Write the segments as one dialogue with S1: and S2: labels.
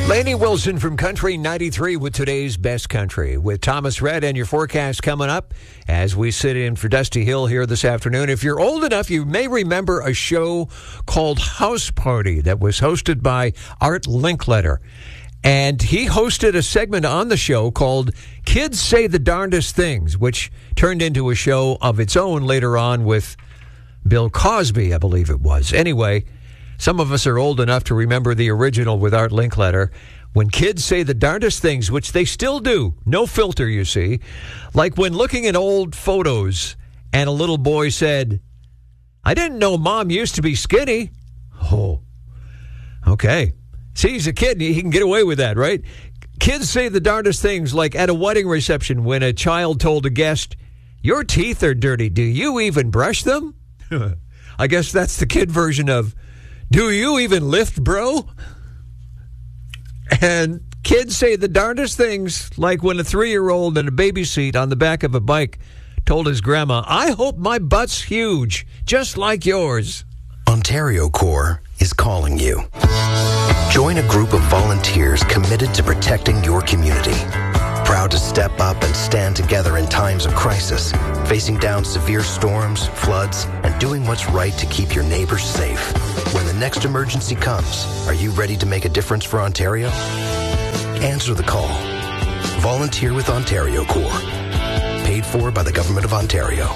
S1: Lainey Wilson from Country 93 with today's Best Country with Thomas Rhett and your forecast coming up as we sit in for Dusty Hill here this afternoon. If you're old enough, you may remember a show called House Party that was hosted by Art Linkletter. And he hosted a segment on the show called Kids Say the Darndest Things, which turned into a show of its own later on with Bill Cosby, I believe it was. Anyway, some of us are old enough to remember the original with Art Linkletter. When kids say the darndest things, which they still do, no filter, you see, like when looking at old photos and a little boy said, "I didn't know Mom used to be skinny." Oh, okay. See, he's a kid, he can get away with that, right? Kids say the darndest things, like at a wedding reception when a child told a guest, "Your teeth are dirty. Do you even brush them?" I guess that's the kid version of, "Do you even lift, bro?" And kids say the darndest things, like when a 3-year-old in a baby seat on the back of a bike told his grandma, "I hope my butt's huge, just like yours."
S2: Ontario Corps is calling you. Join a group of volunteers committed to protecting your community. Proud to step up and stand together in times of crisis, facing down severe storms, floods, and doing what's right to keep your neighbors safe. When the next emergency comes, are you ready to make a difference for Ontario? Answer the call. Volunteer with Ontario Corps. Paid for by the Government of Ontario.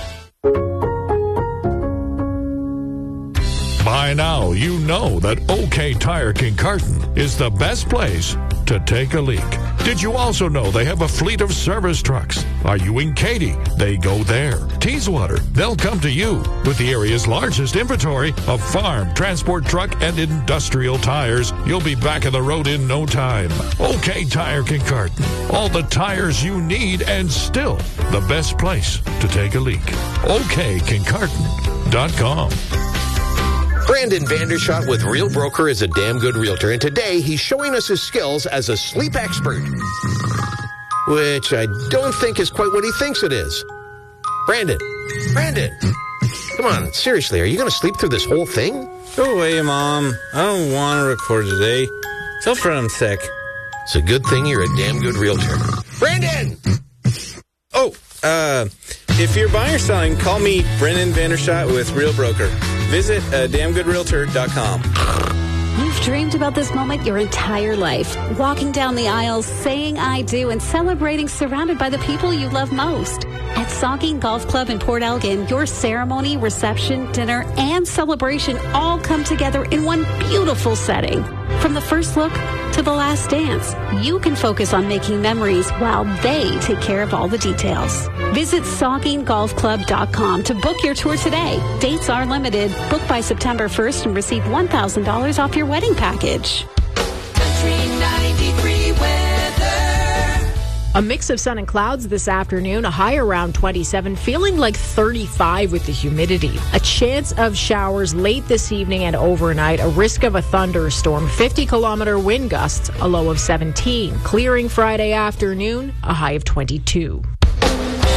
S3: By now, you know that OK Tire Kincardine is the best place to take a leak. Did you also know they have a fleet of service trucks? Are you in Katy? They go there. Teeswater, they'll come to you with the area's largest inventory of farm, transport truck, and industrial tires. You'll be back on the road in no time. OK Tire Kincardine. All the tires you need and still the best place to take a leak. OKKincardine.com.
S4: Brandon Vandershot with Real Broker is a damn good realtor, and today he's showing us his skills as a sleep expert, which I don't think is quite what he thinks it is. Brandon, come on, seriously, are you going to sleep through this whole thing?
S5: Go away, Mom. I don't want to record today. Tell Fred I'm sick.
S4: It's a good thing you're a damn good realtor. Brandon!
S5: If you're buying or selling, call me, Brendan Vandershot with Real Broker. Visit damngoodrealtor.com.
S6: You've dreamed about this moment your entire life. Walking down the aisles, saying "I do," and celebrating surrounded by the people you love most. At Sauking Golf Club in Port Elgin, your ceremony, reception, dinner, and celebration all come together in one beautiful setting. From the first look to the last dance, you can focus on making memories while they take care of all the details. Visit SaukingGolfClub.com to book your tour today. Dates are limited. Book by September 1st and receive $1,000 off your wedding package.
S7: Country 93 weather.
S8: A mix of sun and clouds this afternoon, a high around 27, feeling like 35 with the humidity. A chance of showers late this evening and overnight, a risk of a thunderstorm, 50-kilometer wind gusts, a low of 17. Clearing Friday afternoon, a high of 22.